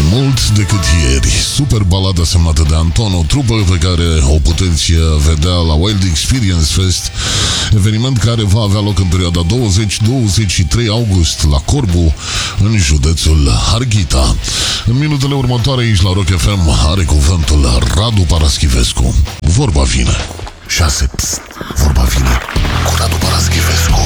Mult decât ieri, super balada semnată de Anton, o trupă pe care o puteți vedea la Wild Experience Fest, eveniment care va avea loc în perioada 20-23 august la Corbu, în județul Harghita. În minutele următoare aici la Rock FM are cuvântul Radu Paraschivescu. Vorba vine. 6. Vorba vine cu Radu Paraschivescu.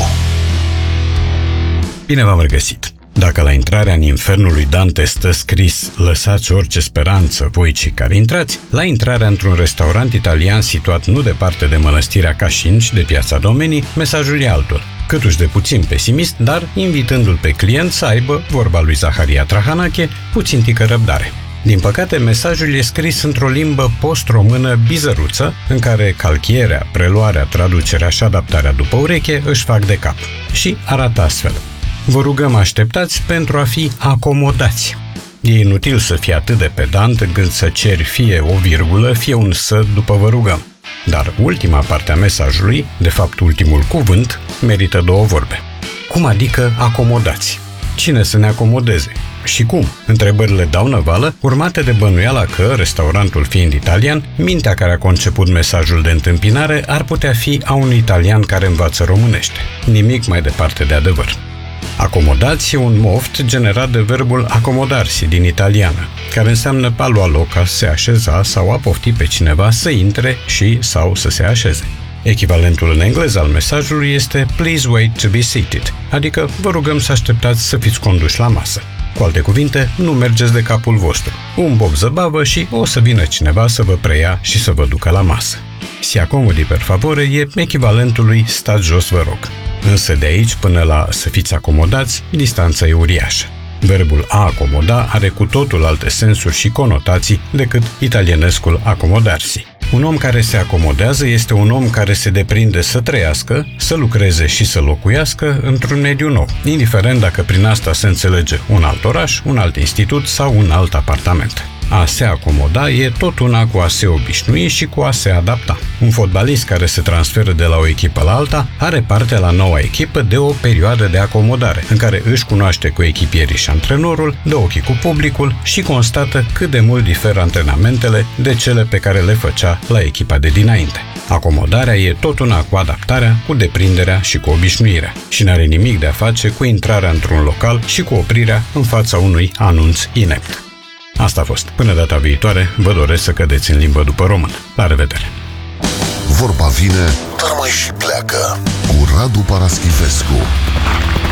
Bine v-am regăsit! Dacă la intrarea în infernul lui Dante stă scris "Lăsați orice speranță, voi cei care intrați", la intrarea într-un restaurant italian situat nu departe de mănăstirea Cașin și de piața Domenii, mesajul e altul. Câtuși de puțin pesimist, dar invitându-l pe client să aibă, vorba lui Zaharia Trahanache, puțin tică răbdare. Din păcate, mesajul e scris într-o limbă post-română bizăruță, în care calchierea, preluarea, traducerea și adaptarea după ureche își fac de cap. Și arată astfel: vă rugăm așteptați pentru a fi acomodați. E inutil să fii atât de pedant încât să ceri fie o virgulă, fie un să după vă rugăm. Dar ultima parte a mesajului, de fapt ultimul cuvânt, merită două vorbe. Cum adică acomodați? Cine să ne acomodeze? Și cum? Întrebările dau năvală, urmate de bănuiala că, restaurantul fiind italian, mintea care a conceput mesajul de întâmpinare ar putea fi a unui italian care învață românește. Nimic mai departe de adevăr. Acomodați e un moft generat de verbul accomodarsi din italiană, care înseamnă a lua loc, a se așeza sau a pofti pe cineva să intre și sau să se așeze. Echivalentul în engleză al mesajului este "Please wait to be seated", adică vă rugăm să așteptați să fiți conduși la masă. Cu alte cuvinte, nu mergeți de capul vostru. Un bob zăbavă și o să vină cineva să vă preia și să vă ducă la masă. Si accomodi per favore e echivalentul lui stați jos vă rog. Însă de aici până la să fiți acomodați, distanța e uriașă. Verbul a acomoda are cu totul alte sensuri și conotații decât italienescul accomodarsi. Un om care se acomodează este un om care se deprinde să trăiască, să lucreze și să locuiască într-un mediu nou, indiferent dacă prin asta se înțelege un alt oraș, un alt institut sau un alt apartament. A se acomoda e tot una cu a se obișnui și cu a se adapta. Un fotbalist care se transferă de la o echipă la alta are parte la noua echipă de o perioadă de acomodare, în care își cunoaște cu echipierii și antrenorul, dă ochii cu publicul și constată cât de mult diferă antrenamentele de cele pe care le făcea la echipa de dinainte. Acomodarea e tot una cu adaptarea, cu deprinderea și cu obișnuirea și n-are nimic de a face cu intrarea într-un local și cu oprirea în fața unui anunț inept. Asta a fost. Până data viitoare, vă doresc să cădeți în limbă după română. La revedere! Vorba vine, dar mai și pleacă cu Radu Paraschivescu.